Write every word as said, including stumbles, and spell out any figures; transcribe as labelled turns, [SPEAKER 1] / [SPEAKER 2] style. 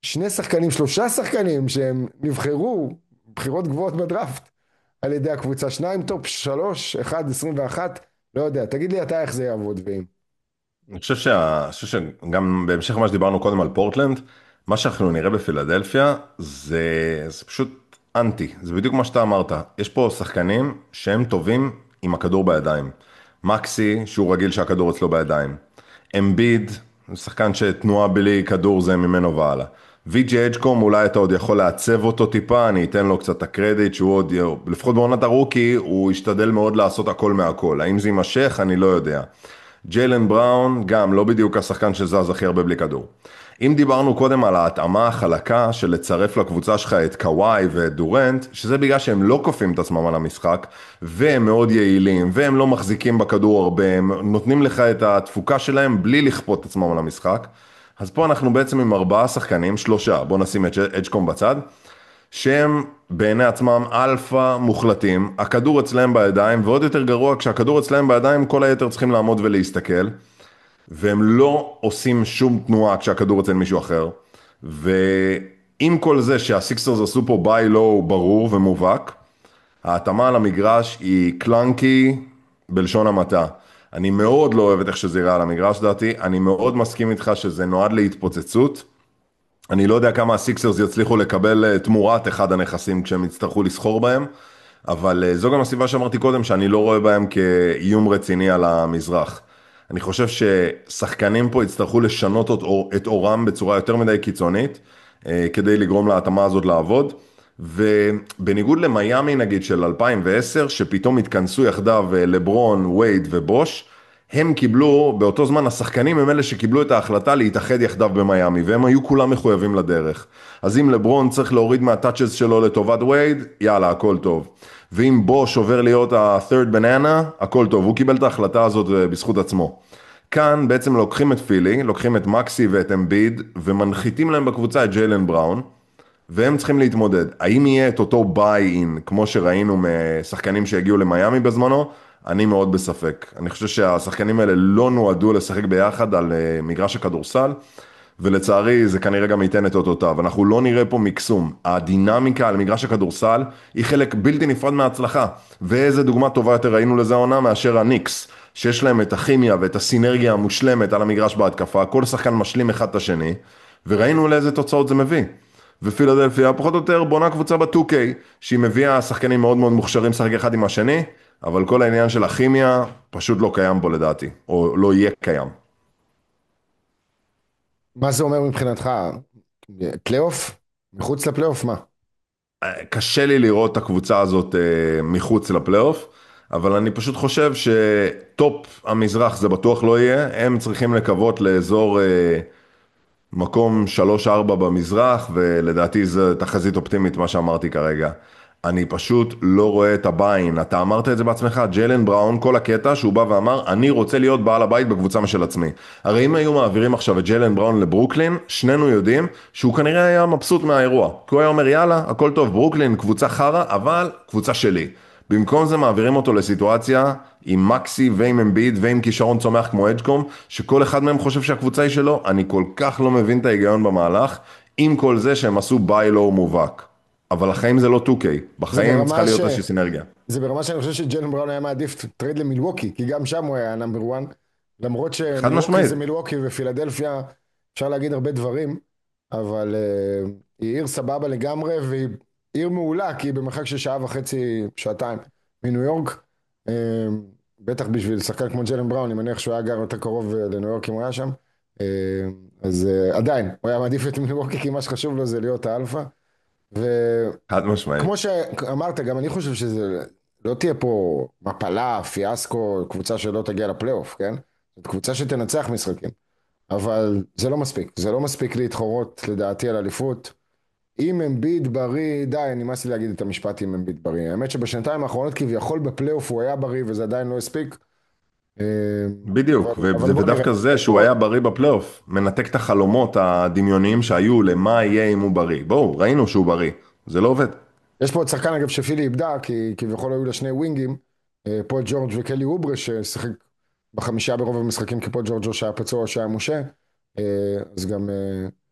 [SPEAKER 1] שני שחקנים, שלושה שחקנים שהם נבחרו בחירות גבוהות בדראפט על ידי הקבוצה, שניים טופ שלוש, אחד עשרים ואחת, לא יודע, תגיד לי אתה איך זה יעבוד ואם.
[SPEAKER 2] אני חושב שה... אני חושב שגם בהמשך למה שדיברנו קודם על פורטלנד, מה שאנחנו נראה בפילדלפיה זה, זה פשוט אנטי, זה בדיוק מה שאתה אמרת. יש פה שחקנים שהם טובים עם הכדור בידיים. מקסי, שהוא רגיל שהכדור אצלו בידיים. אמביד, שחקן שתנועה בלי כדור זה ממנו והלאה. ויג'י אג'קום, אולי אתה עוד יכול לעצב אותו טיפה, אני אתן לו קצת את הקרדיט שהוא עוד, לפחות בעונת הרוקי, הוא השתדל מאוד לעשות הכל מהכל. האם זה יימשך? אני לא יודע. ג'יילן בראון, גם לא בדיוק השחקן שזז הכי הרבה בלי כדור. אם דיברנו קודם על ההתאמה החלקה של לצרף לקבוצה שלך את קוואי ואת דורנט, שזה בגלל שהם לא כופים את עצמם על המשחק, והם מאוד יעילים, והם לא מחזיקים בכדור הרבה, הם נותנים לך את התפוקה שלהם בלי לכפות את עצמם על המשחק. אז פה אנחנו בעצם עם ארבעה שחקנים, שלושה, בוא נשים את אג'קום בצד, שהם בעיני עצמם אלפא מוחלטים, הכדור אצלהם בידיים, ועוד יותר גרוע, כשהכדור אצלהם בידיים, כל היתר צריכים לעמוד ולהסתכל, והם לא עושים שום תנועה כשהכדור אצל מישהו אחר, ועם כל זה שהסיקסרס עשו פה ביי לואו ברור ומובהק, ההתאמה על המגרש היא קלנקי בלשון המעטה. אני מאוד לא אוהב את איך שזה יראה על המגרש דעתי, אני מאוד מסכים איתך שזה נועד להתפוצצות, אני לא יודע כמה הסיקסרס יצליחו לקבל אה, תמורת אחד הנכסים כשהם יצטרכו לסחור בהם, אבל אה, זו גם הסיבה שאמרתי קודם שאני לא רואה בהם כאיום רציני על המזרח. אני חושב ששחקנים פה יצטרכו לשנות את, אור, את אורם בצורה יותר מדי קיצונית, אה, כדי לגרום להתאמה הזאת לעבוד, ובניגוד למיימי נגיד של אלפיים ועשר, שפתאום התכנסו יחדיו אה, לברון, וייד ובוש, הם קיבלו, באותו זמן השחקנים הם אלה שקיבלו את ההחלטה להתאחד יחדיו במיימי, והם היו כולם מחויבים לדרך. אז אם לברון צריך להוריד מהטאצ'ס שלו לטובת וייד, יאללה, הכל טוב. ואם בוש עובר להיות ה-third banana, הכל טוב, הוא קיבל את ההחלטה הזאת בזכות עצמו. כאן בעצם לוקחים את פילי, לוקחים את מקסי ואת אמביד, ומנחיתים להם בקבוצה את ג'יילן בראון, והם צריכים להתמודד. האם יהיה את אותו ביי-אין, כמו שראינו משחקנים שהגיעו למיימי בזמנו? אני מאוד בספק. אני חושב שהשחקנים האלה לא נועדו לשחק ביחד על אה, מגרש הכדורסל, ולצערי זה כנראה גם ייתן את אותותיו. אנחנו לא נראה פה מקסום. הדינמיקה על מגרש הכדורסל היא חלק בלתי נפרד מההצלחה. ואיזה דוגמה טובה יותר ראינו לזה העונה מאשר הניקס, שיש להם את הכימיה ואת הסינרגיה המושלמת על המגרש בהתקפה, כל שחקן משלים אחד את השני, וראינו לאיזה תוצאות זה מביא. ופילדלפיה פחות או יותר בונה קבוצה ב-טו קיי, שהיא מביאה שחקנים מאוד מאוד מוכשרים לשחק אחד עם השני, אבל כל העניין של הכימיה פשוט לא קיים פה לדעתי, או לא יהיה קיים.
[SPEAKER 1] מה זה אומר מבחינתך? פלייאוף? מחוץ לפלייאוף? מה?
[SPEAKER 2] קשה לי לראות את הקבוצה הזאת אה, מחוץ לפלייאוף, אבל אני פשוט חושב שטופ המזרח זה בטוח לא יהיה, הם צריכים לקוות לאזור אה, מקום שלוש ארבע במזרח, ולדעתי זו תחזית אופטימית מה שאמרתי כרגע. אני פשוט לא רואה את הביין, אתה אמרת את זה בעצמך, ג'יילן בראון, כל הקטע שהוא בא ואמר, אני רוצה להיות בעל הבית בקבוצה משל עצמי. הרי אם היו מעבירים עכשיו את ג'יילן בראון לברוקלין, שנינו יודעים שהוא כנראה היה מבסוט מהאירוע. כי הוא היה אומר, יאללה, הכל טוב, ברוקלין, קבוצה חרה, אבל קבוצה שלי. במקום זה מעבירים אותו לסיטואציה עם מקסי ועם אמביד ועם כישרון צומח כמו אג'קום, שכל אחד מהם חושב שהקבוצה היא שלו, אני כל כך לא מבין את ההיגיון במהלך, עם כל זה שהם עשו ביי לא מובהק. אבל החיים זה לא טו קיי,
[SPEAKER 1] זה
[SPEAKER 2] בחיים צריכה
[SPEAKER 1] ברמה ש...
[SPEAKER 2] להיות איזושהי סינרגיה.
[SPEAKER 1] זה ברמה שאני חושב שג'יילן בראון היה מעדיף טרייד למילווקי, כי גם שם הוא היה נאמבר וואן, למרות
[SPEAKER 2] חד
[SPEAKER 1] שמילווקי
[SPEAKER 2] משמעית.
[SPEAKER 1] זה מילווקי ופילדלפיה, אפשר להגיד הרבה דברים, אבל uh, היא עיר סבבה לגמרי, והיא עיר מעולה, כי היא במרחק של שעה וחצי, שעתיים מניו יורק, uh, בטח בשביל שחקן כמו ג'יילן בראון, אני מניח שהוא היה גר יותר קרוב אה, לניו יורק אם הוא היה שם, uh, אז uh, עדיין, הוא היה מעדיף את מילווקי, כי מה שחשוב לו זה להיות האלפא,
[SPEAKER 2] חד
[SPEAKER 1] כמו
[SPEAKER 2] משמעית.
[SPEAKER 1] שאמרת, גם אני חושב שזה לא תהיה פה מפלה, פיאסקו, קבוצה שלא תגיע לפלייאוף, כן? זאת קבוצה שתנצח משחקים, אבל זה לא מספיק, זה לא מספיק להתחרות לדעתי על אליפות. אם אמביד בריא, די, נמאס לי להגיד את המשפט אם אמביד בריא. האמת שבשנתיים האחרונות כביכול בפלייאוף הוא היה בריא וזה עדיין לא הספיק, אה, אבל,
[SPEAKER 2] בדיוק, ו-
[SPEAKER 1] אבל
[SPEAKER 2] ו-
[SPEAKER 1] בוא נראה.
[SPEAKER 2] ודווקא זה
[SPEAKER 1] יש
[SPEAKER 2] שהוא
[SPEAKER 1] פה,
[SPEAKER 2] היה בריא בפלייאוף, מנתק את החלומות הדמיוניים שהיו למה יהיה אם הוא בריא. בואו, ראינו שהוא בריא, זה לא עובד.
[SPEAKER 1] יש פה עוד שחקן אגב שפילי איבדה, כי כביכול היו לה שני ווינגים, אה, פול ג'ורג' וקלי אוברה ששיחק בחמישה ברוב המשחקים, כי פול ג'ורג' או שהיה פצוע או שהיה מושה, אה, אז גם אה,